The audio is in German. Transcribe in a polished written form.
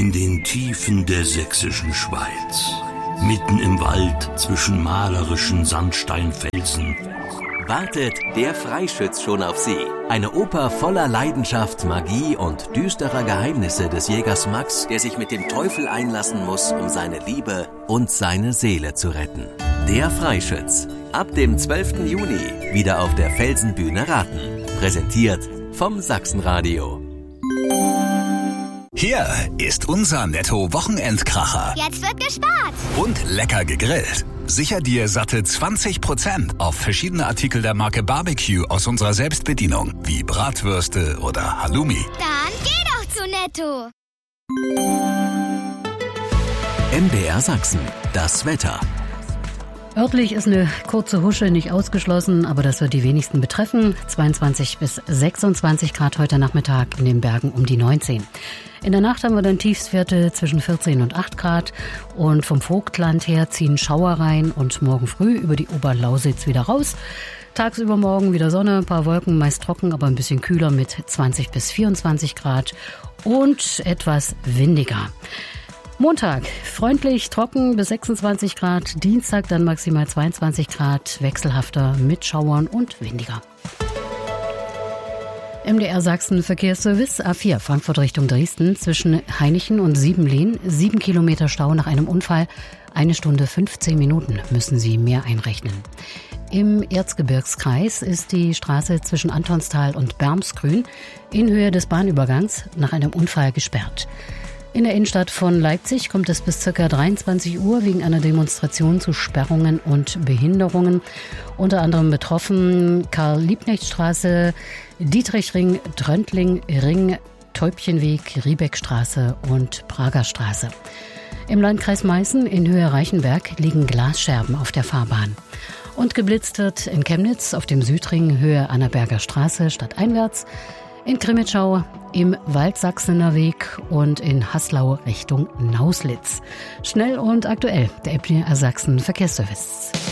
In den Tiefen der sächsischen Schweiz, mitten im Wald zwischen malerischen Sandsteinfelsen, wartet Der Freischütz schon auf Sie. Eine Oper voller Leidenschaft, Magie und düsterer Geheimnisse des Jägers Max, der sich mit dem Teufel einlassen muss, um seine Liebe und seine Seele zu retten. Der Freischütz. Ab dem 12. Juni wieder auf der Felsenbühne Raten. Präsentiert vom Sachsenradio. Hier ist unser Netto-Wochenendkracher. Jetzt wird gespart. Und lecker gegrillt. Sicher dir satte 20% auf verschiedene Artikel der Marke Barbecue aus unserer Selbstbedienung, wie Bratwürste oder Halloumi. Dann geh doch zu Netto. MDR Sachsen, das Wetter. Örtlich ist eine kurze Husche nicht ausgeschlossen, aber das wird die wenigsten betreffen. 22 bis 26 Grad heute Nachmittag, in den Bergen um die 19. In der Nacht haben wir dann Tiefstwerte zwischen 14 und 8 Grad und vom Vogtland her ziehen Schauer rein und morgen früh über die Oberlausitz wieder raus. Tagsüber morgen wieder Sonne, ein paar Wolken, meist trocken, aber ein bisschen kühler mit 20 bis 24 Grad und etwas windiger. Montag freundlich, trocken bis 26 Grad, Dienstag dann maximal 22 Grad, wechselhafter mit Schauern und windiger. MDR Sachsen Verkehrsservice A4 Frankfurt Richtung Dresden zwischen Hainichen und Siebenlehn, 7 Kilometer Stau nach einem Unfall, 1 Stunde 15 Minuten müssen Sie mehr einrechnen. Im Erzgebirgskreis ist die Straße zwischen Antonstal und Bermsgrün in Höhe des Bahnübergangs nach einem Unfall gesperrt. In der Innenstadt von Leipzig kommt es bis ca. 23 Uhr wegen einer Demonstration zu Sperrungen und Behinderungen. Unter anderem betroffen Karl-Liebknecht-Straße, Dietrichring, Dröntling-Ring, Täubchenweg, Riebeckstraße und Prager Straße. Im Landkreis Meißen in Höhe Reichenberg liegen Glasscherben auf der Fahrbahn. Und geblitzt wird in Chemnitz auf dem Südring Höhe Annaberger Straße stadteinwärts, in Krimitschau im Waldsachsener Weg und in Haslau Richtung Nauslitz. Schnell und aktuell, der MDR Sachsen Verkehrsservice.